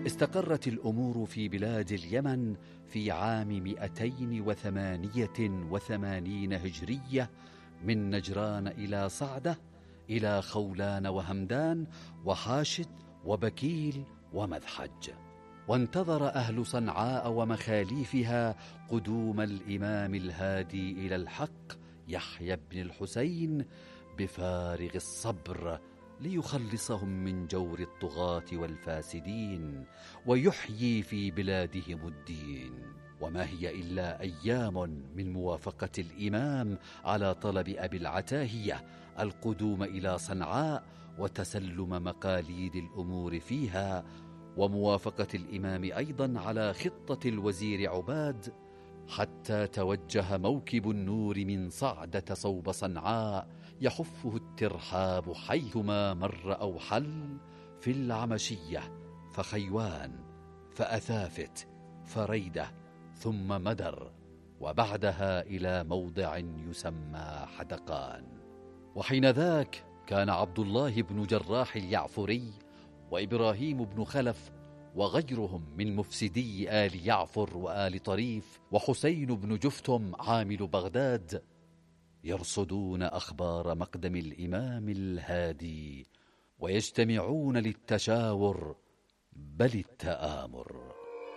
استقرت الأمور في بلاد اليمن في عام 288 هجرية، من نجران إلى صعدة، إلى خولان وهمدان وحاشد وبكيل ومذحج. وانتظر أهل صنعاء ومخاليفها قدوم الإمام الهادي إلى الحق يحيى بن الحسين بفارغ الصبر، ليخلصهم من جور الطغاة والفاسدين ويحيي في بلادهم الدين. وما هي إلا أيام من موافقة الإمام على طلب أبي العتاهية القدوم إلى صنعاء وتسلم مقاليد الأمور فيها، وموافقة الإمام أيضا على خطة الوزير عباد، حتى توجه موكب النور من صعدة صوب صنعاء يحفه الترحاب حيثما مر أو حل، في العمشية فخيوان فأثافت فريدة ثم مدر، وبعدها إلى موضع يسمى حدقان. وحين ذاك كان عبد الله بن جراح اليعفري وإبراهيم بن خلف وغيرهم من مفسدي آل يعفر وآل طريف وحسين بن جفتم عامل بغداد يرصدون أخبار مقدم الإمام الهادي، ويجتمعون للتشاور بل التآمر.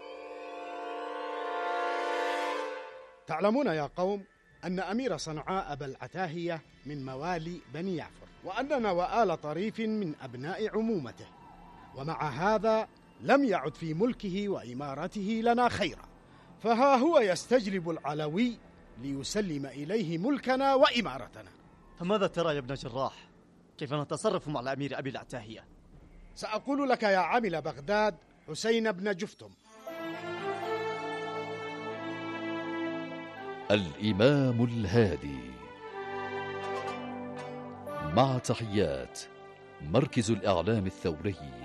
تعلمون يا قوم أن أمير صنعاء أبا العتاهية من موالي بني يعفر، وأننا وآل طريف من أبناء عمومته، ومع هذا لم يعد في ملكه وإمارته لنا خيرا، فها هو يستجلب العلوي ليسلم إليه ملكنا وإمارتنا. فماذا ترى يا ابن جراح؟ كيف نتصرف مع الأمير أبي العتاهية؟ سأقول لك يا عامل بغداد حسين بن جفتم. الإمام الهادي، مع تحيات مركز الإعلام الثوري.